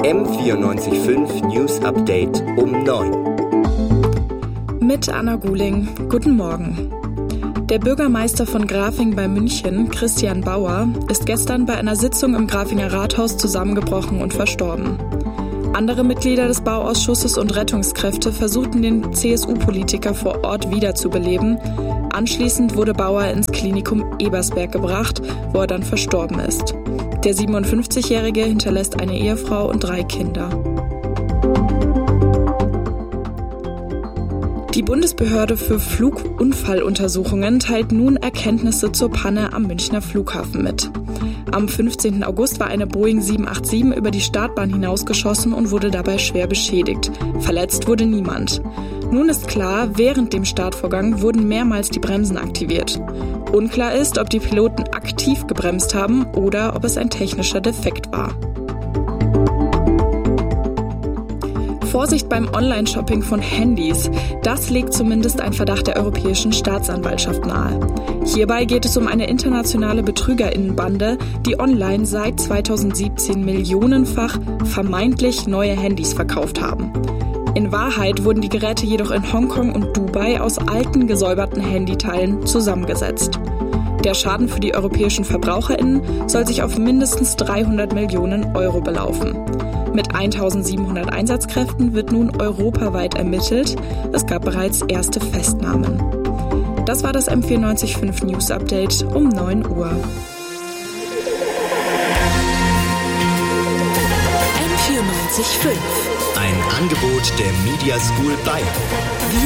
M94.5 News Update um 9. Mit Anna Guling. Guten Morgen. Der Bürgermeister von Grafing bei München, Christian Bauer, ist gestern bei einer Sitzung im Grafinger Rathaus zusammengebrochen und verstorben. Andere Mitglieder des Bauausschusses und Rettungskräfte versuchten den CSU-Politiker vor Ort wiederzubeleben. Anschließend wurde Bauer ins Klinikum Ebersberg gebracht, wo er dann verstorben ist. Der 57-Jährige hinterlässt eine Ehefrau und 3 Kinder. Die Bundesbehörde für Flugunfalluntersuchungen teilt nun Erkenntnisse zur Panne am Münchner Flughafen mit. Am 15. August war eine Boeing 787 über die Startbahn hinausgeschossen und wurde dabei schwer beschädigt. Verletzt wurde niemand. Nun ist klar, während dem Startvorgang wurden mehrmals die Bremsen aktiviert. Unklar ist, ob die Piloten aktiv gebremst haben oder ob es ein technischer Defekt war. Vorsicht beim Online-Shopping von Handys. Das legt zumindest ein Verdacht der Europäischen Staatsanwaltschaft nahe. Hierbei geht es um eine internationale BetrügerInnenbande, die online seit 2017 millionenfach vermeintlich neue Handys verkauft haben. In Wahrheit wurden die Geräte jedoch in Hongkong und Dubai aus alten, gesäuberten Handyteilen zusammengesetzt. Der Schaden für die europäischen VerbraucherInnen soll sich auf mindestens 300 Millionen Euro belaufen. Mit 1700 Einsatzkräften wird nun europaweit ermittelt. Es gab bereits erste Festnahmen. Das war das M94.5 News Update um 9 Uhr. M94.5. Ein Angebot der Media School Bayern.